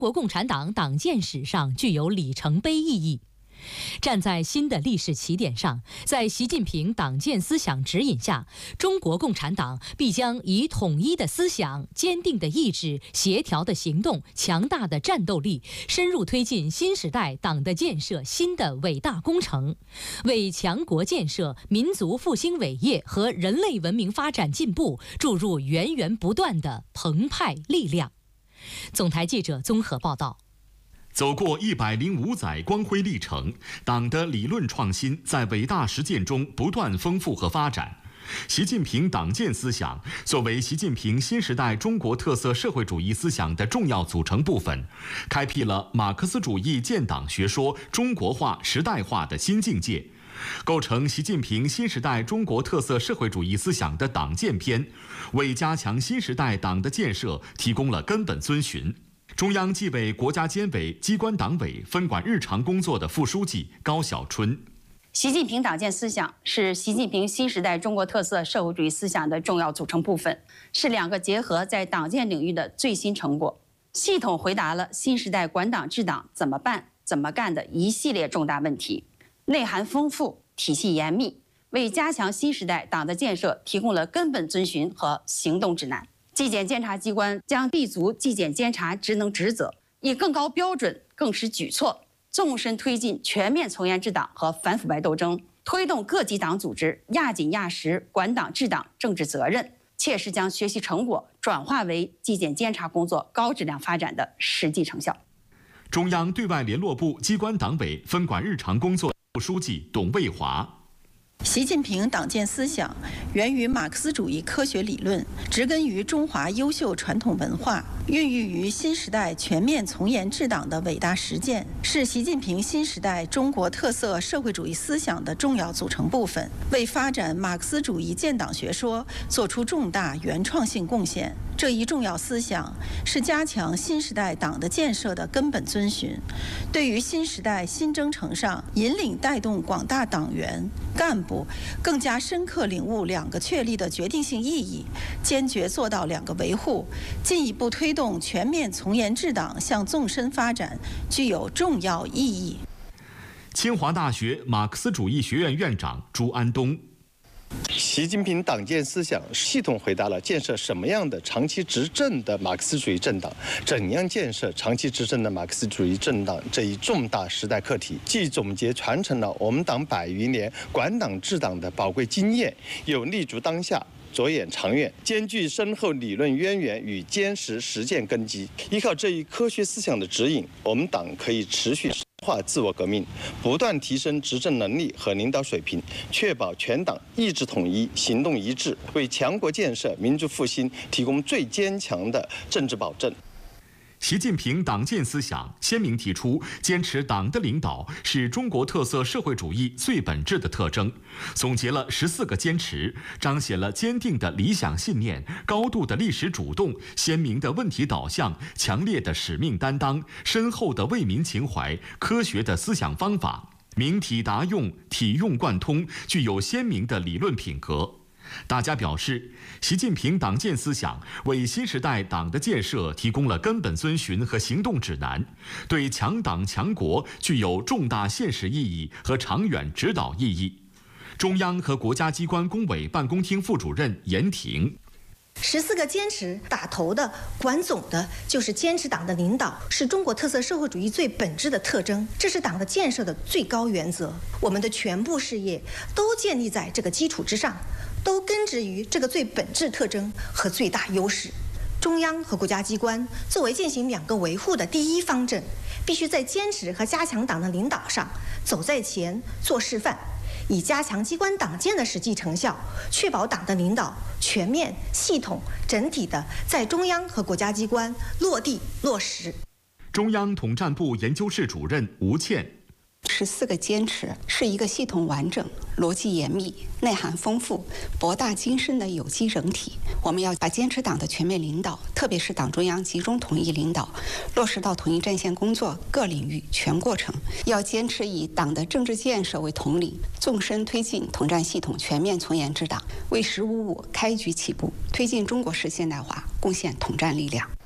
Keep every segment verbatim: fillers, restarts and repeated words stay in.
国共产党党建史上具有里程碑意义。站在新的历史起点上，在习近平党建思想指引下，中国共产党必将以统一的思想、坚定的意志、协调的行动、强大的战斗力，深入推进新时代党的建设新的伟大工程，为强国建设、民族复兴伟业和人类文明发展进步注入源源不断的澎湃力量。总台记者综合报道。 走过一百零五载光辉历程，党的理论创新在伟大实践中不断丰富和发展。习近平党建思想作为习近平新时代中国特色社会主义思想的重要组成部分，开辟了马克思主义建党学说中国化、时代化的新境界，构成习近平新时代中国特色社会主义思想的党建篇，为加强新时代党的建设提供了根本遵循。中央纪委国家监委机关党委分管日常工作的副书记高小春。 习近平党建思想是习近平新时代中国特色社会主义思想的重要组成部分，是两个结合在党建领域的最新成果，系统回答了新时代管党治党怎么办、怎么干的一系列重大问题，内涵丰富，体系严密，为加强新时代党的建设提供了根本遵循和行动指南。纪检监察机关将立足纪检监察职能职责，以更高标准、更实举措，纵深推进全面从严治党和反腐败斗争，推动各级党组织压紧压实管党治党政治责任，切实将学习成果转化为纪检监察工作高质量发展的实际成效。 中央对外联络部机关党委分管日常工作副书记董卫华。 习近平党建思想源于马克思主义科学理论，植根于中华优秀传统文化，孕育于新时代全面从严治党的伟大实践，是习近平新时代中国特色社会主义思想的重要组成部分，为发展马克思主义建党学说作出重大原创性贡献。这一重要思想是加强新时代党的建设的根本遵循，对于新时代新征程上引领带动广大党员干部更加深刻领悟两个确立的决定性意义，坚决做到两个维护，进一步推动全面从严治党向纵深发展，具有重要意义。 清华大学马克思主义学院院长朱安东。 习近平党建思想系统回答了建设什么样的长期执政的马克思主义政党，怎样建设长期执政的马克思主义政党这一重大时代课题，既总结传承了我们党百余年管党治党的宝贵经验，又立足当下，着眼长远，兼具深厚理论渊源与坚实实践根基。依靠这一科学思想的指引，我们党可以持续深化自我革命，不断提升执政能力和领导水平，确保全党意志统一、行动一致，为强国建设、民族复兴提供最坚强的政治保证。 习近平党建思想鲜明提出，坚持党的领导是中国特色社会主义最本质的特征，总结了十四个坚持，彰显了坚定的理想信念、高度的历史主动、鲜明的问题导向、强烈的使命担当、深厚的为民情怀、科学的思想方法，明体达用、体用贯通，具有鲜明的理论品格。大家表示，习近平党建思想为新时代党的建设提供了根本遵循和行动指南，对强党强国具有重大现实意义和长远指导意义。中央和国家机关工委办公厅副主任严婷。 十四个坚持打头的、管总的，就是坚持党的领导是中国特色社会主义最本质的特征，这是党的建设的最高原则。我们的全部事业都建立在这个基础之上，都根植于这个最本质特征和最大优势。中央和国家机关作为践行两个维护的第一方阵，必须在坚持和加强党的领导上走在前、做示范，以加强机关党建的实际成效，确保党的领导全面、系统、整体的在中央和国家机关落地落实。 中央统战部研究室主任吴倩。 十四个坚持是一个系统完整、逻辑严密、内涵丰富、博大精深的有机整体。我们要把坚持党的全面领导，特别是党中央集中统一领导，落实到统一战线工作各领域全过程。要坚持以党的政治建设为统领，纵深推进统战系统全面从严治党，为“十五五”开局起步，推进中国式现代化贡献统战力量。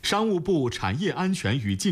商务部产业安全与竞